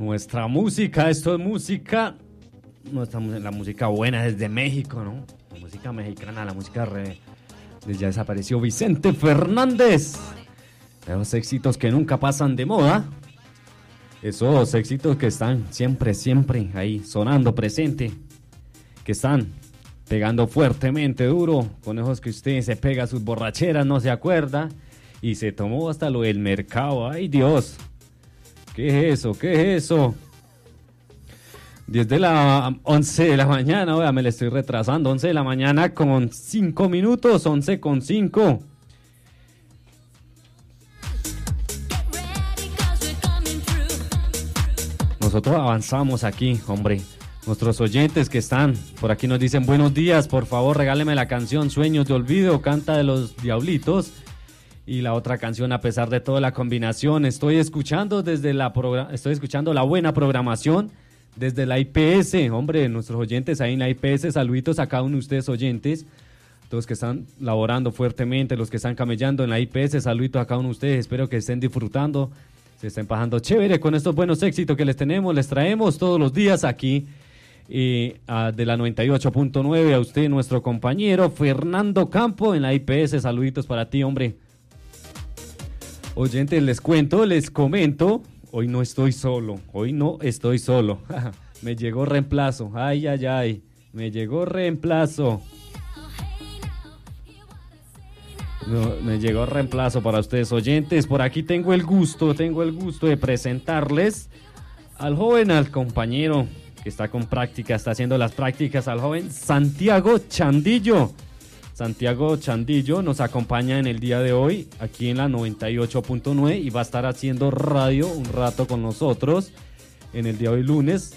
nuestra música, esto es música, la música buena desde México, ¿no? La música mexicana, la música ya desapareció Vicente Fernández. Esos éxitos que nunca pasan de moda. Esos éxitos que están siempre ahí sonando presente. Que están pegando fuertemente duro. Con esos que usted se pega a sus borracheras, no se acuerda. Y se tomó hasta lo del mercado. ¡Ay, Dios! ¿Qué es eso? ¿Qué es eso? 10 de la 11 de la mañana, oiga, me le estoy retrasando. 11 de la mañana con 5 minutos, 11 con 5. Nosotros avanzamos aquí, hombre. Nuestros oyentes que están por aquí nos dicen buenos días, por favor regáleme la canción Sueños de Olvido, canta de los Diablitos. Y la otra canción, a pesar de toda la combinación, estoy escuchando la buena programación desde la IPS. Hombre, nuestros oyentes ahí en la IPS, saluditos a cada uno de ustedes oyentes, todos que están laborando fuertemente, los que están camellando en la IPS, saluditos a cada uno de ustedes, espero que estén disfrutando, se estén pasando chévere con estos buenos éxitos que les traemos todos los días aquí de la 98.9, a usted, nuestro compañero Fernando Campo en la IPS, saluditos para ti, hombre. Oyentes, les comento, hoy no estoy solo. Me llegó reemplazo, ay, me llegó reemplazo. No, me llegó reemplazo para ustedes, oyentes. Por aquí tengo el gusto de presentarles al compañero que está haciendo las prácticas, al joven Santiago Chandillo. Santiago Chandillo nos acompaña en el día de hoy aquí en la 98.9 y va a estar haciendo radio un rato con nosotros en el día de hoy lunes.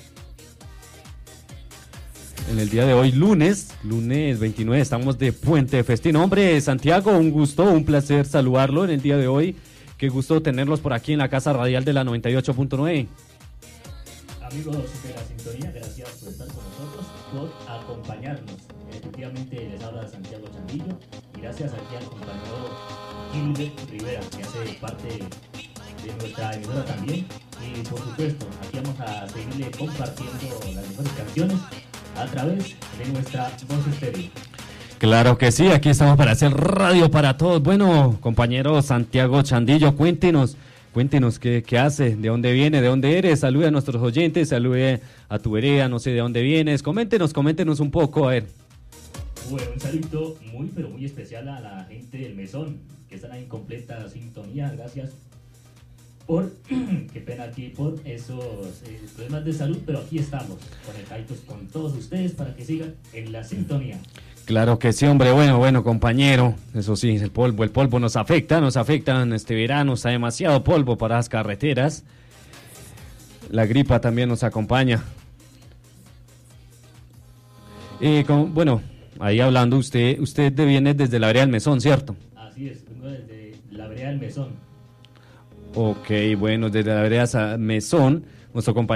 En el día de hoy lunes 29, estamos de Puente Festín. Hombre, Santiago, un gusto, un placer saludarlo en el día de hoy. Qué gusto tenerlos por aquí en la casa radial de la 98.9. Amigos de la sintonía, gracias por estar con nosotros, por acompañarnos. Efectivamente les habla Santiago Chandillo y gracias aquí al compañero Gilbert Rivera, que hace parte de nuestra emisora también. Y por supuesto, aquí vamos a seguirle compartiendo las mejores canciones a través de nuestra voz estéreo. Claro que sí, aquí estamos para hacer radio para todos. Bueno, compañero Santiago Chandillo, cuéntenos qué hace, de dónde viene, de dónde eres, salude a nuestros oyentes, salude a tu vereda, no sé de dónde vienes, coméntenos un poco, a ver. Bueno, un saludo pero muy especial a la gente del Mesón, que están ahí en completa sintonía, gracias por, qué pena aquí, por esos problemas de salud, pero aquí estamos, conectados con todos ustedes para que sigan en la sintonía. Claro que sí, hombre, bueno, compañero, eso sí, el polvo nos afecta en este verano, está demasiado polvo para las carreteras, la gripa también nos acompaña. Bueno, ahí hablando, usted viene desde la vereda del Mesón, ¿cierto? Así es, vengo desde la vereda del Mesón. Ok, bueno, desde la vereda Mesón, nuestro compañero